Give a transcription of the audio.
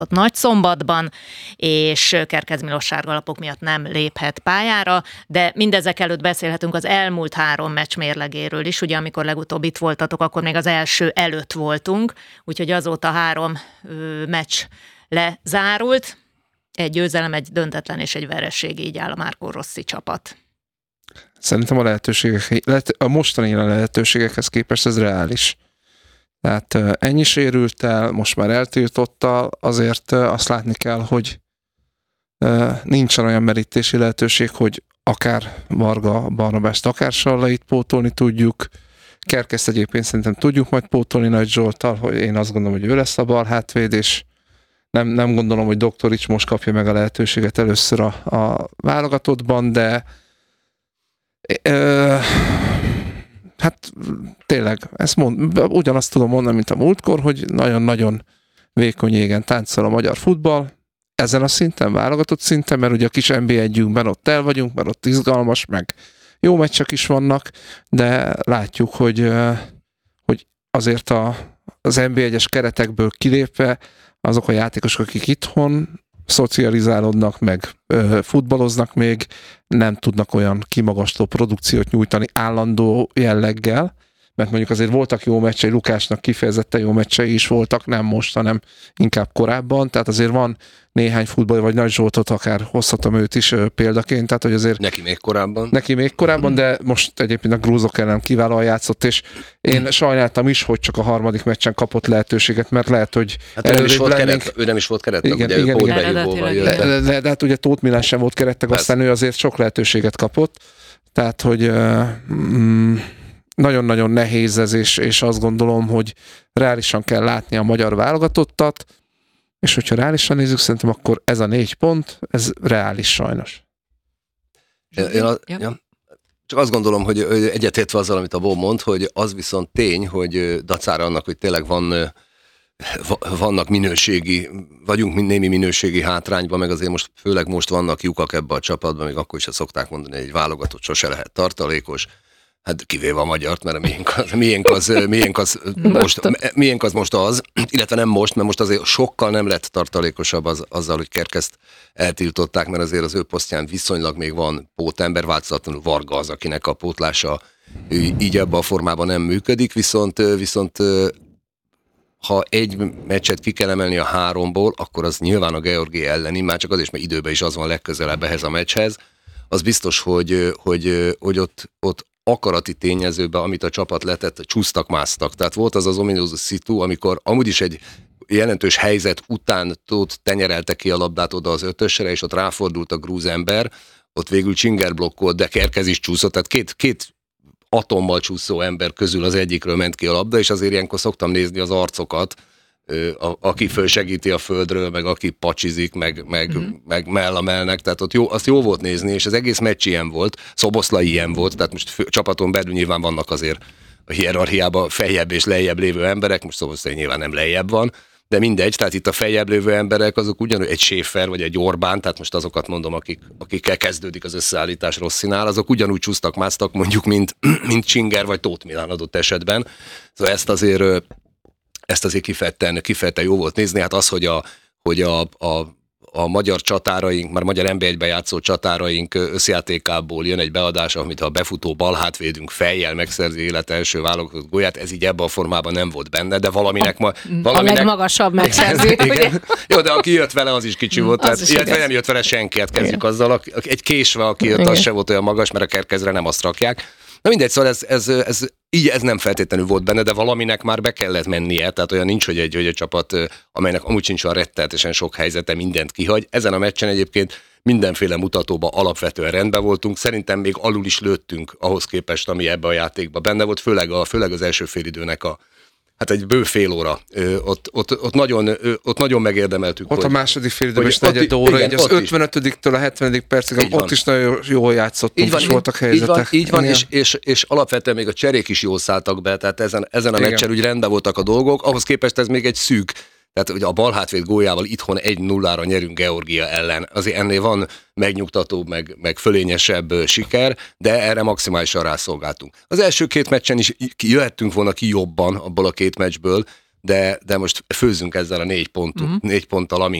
Nagyszombatban, és Kerkez Milos sárgalapok miatt nem léphet pályára, de mindezek előtt beszélhetünk az elmúlt 3 meccs mérlegéről is, ugye amikor legutóbb itt voltatok, akkor még az első előtt voltunk, úgyhogy azóta 3 meccs lezárult, egy győzelem, egy döntetlen és egy vereség, így áll a Marco Rossi csapat. Szerintem a mostani lehetőségekhez képest ez reális. Tehát ennyi sérülttel, most már eltiltottal, azért azt látni kell, hogy nincsen olyan merítési lehetőség, hogy akár Varga Barnabást, akár Sallait pótolni tudjuk. Kerkezt egyébként szerintem tudjuk majd pótolni Nagy Zsolttal, hogy én azt gondolom, hogy ő lesz a bal hátvéd, és nem gondolom, hogy Doktorics most kapja meg a lehetőséget először a válogatottban, de hát tényleg, ugyanazt tudom mondani, mint a múltkor, hogy nagyon-nagyon vékony égen táncol a magyar futball, ezen a szinten, válogatott szinten, mert ugye a kis NB1-ünkben ott el vagyunk, mert ott izgalmas, meg jó meccsek is vannak, de látjuk, hogy azért az NB1-es keretekből kilépve azok a játékosok, akik itthon szocializálódnak, meg futballoznak még, nem tudnak olyan kimagasló produkciót nyújtani állandó jelleggel, mert mondjuk azért voltak jó meccsei, Lukásnak kifejezetten jó meccsei is voltak, nem most, hanem inkább korábban, tehát azért van néhány futball, vagy Nagy Zsoltot akár hozhatom őt is példaként, tehát hogy azért... Neki még korábban, de most egyébként a grúzok ellen kiválóan játszott, és én sajnáltam is, hogy csak a 3. meccsen kapott lehetőséget, mert lehet, hogy hát ő nem is volt kerettag, ugye ő pótbehívóval jött. De hát ugye Tóth Milán sem volt kerettag, aztán ő azért sok lehetőséget kapott, tehát hogy nagyon-nagyon nehéz ez, és azt gondolom, hogy reálisan kell látni a magyar válogatottat, és hogyha reálisan nézzük, szerintem akkor ez a 4 pont, ez reális sajnos. Csak azt gondolom, hogy egyetértve azzal, amit a Bob mond, hogy az viszont tény, hogy dacára annak, hogy tényleg vannak vagyunk némi minőségi hátrányban, meg azért főleg most vannak lyukak ebbe a csapatban, még akkor is szokták mondani, hogy egy válogatott sose lehet tartalékos. Hát kivéve a magyart, mert a miénk az most az, illetve nem most, mert most azért sokkal nem lett tartalékosabb azzal, hogy Kerkezt eltiltották, mert azért az ő posztján viszonylag még van pótember, változatlanul Varga az, akinek a pótlása így ebben a formában nem működik, viszont ha egy meccset ki kell emelni a 3-ból, akkor az nyilván a Georgia elleni, már csak azért, mert időben is az van legközelebb ehhez a meccshez. Az biztos, hogy ott akarati tényezőben, amit a csapat letett, csúsztak-másztak. Tehát volt az ominózus szitu, amikor amúgy is egy jelentős helyzet után tenyerelte ki a labdát oda az 5-ösre, és ott ráfordult a grúz ember, ott végül Csinger blokkolt, de Kerkez is csúszott, tehát két atommal csúszó ember közül az egyikről ment ki a labda, és azért ilyenkor szoktam nézni az arcokat, aki fölsegíti a földről, meg aki pacsizik, meg mellamelnek, tehát ott azt jó volt nézni, és az egész meccs ilyen volt, Szoboszlai ilyen volt, tehát most csapaton belül nyilván vannak azért a hierarchiában feljebb és lejjebb lévő emberek, most Szoboszlai nyilván nem lejjebb van, de mindegy, tehát itt a feljebb lévő emberek azok ugyanúgy egy Schäfer vagy egy Orbán, tehát most azokat mondom, akikkel kezdődik az összeállítás Rosszinál, azok ugyanúgy csúsztak-másztak mondjuk, mint Csinger vagy Tóth Milán adott esetben. Szóval ezt azért kifejezetten jó volt nézni, hát az, hogy a magyar csatáraink, már magyar NB1-ben játszó csatáraink összjátékából jön egy beadás, amit a befutó balhátvédünk fejjel megszerzi élet első válogatott gólját, ez így ebben a formában nem volt benne, de valaminek a legmagasabb megszerzi. Igen. Jó, de aki jött vele, az is kicsi volt, tehát, illetve nem jött vele senki, hát kezdjük azzal, egy késve, aki jött, az sem volt olyan magas, mert a Kerkezre nem azt rakják. Na mindegy, szóval ez nem feltétlenül volt benne, de valaminek már be kellett mennie, tehát olyan nincs, hogy egy csapat, amelynek amúgy sincs olyan rettenetesen sok helyzete, mindent kihagy. Ezen a meccsen egyébként mindenféle mutatóban alapvetően rendben voltunk, szerintem még alul is lőttünk ahhoz képest, ami ebbe a játékban benne volt, főleg az első félidőnek hát egy bő fél óra. Ott nagyon megérdemeltük. Ott a második félidőben is negyed óra, igen, így az 55-től a 70. percig, ott is nagyon jól játszottunk, és voltak helyzetek. Így van, és alapvetően még a cserék is jól szálltak be, tehát ezen a meccsen úgy rendben voltak a dolgok, ahhoz képest ez még egy szűk. Tehát ugye a balhátvéd góljával itthon 1-0-ra nyerünk Georgia ellen. Azért ennél van megnyugtatóbb, meg fölényesebb siker, de erre maximálisan rászolgáltunk. Az első 2 meccsen is jöhettünk volna ki jobban abból a 2 meccsből, de most főzzünk ezzel a 4 ponttal, amink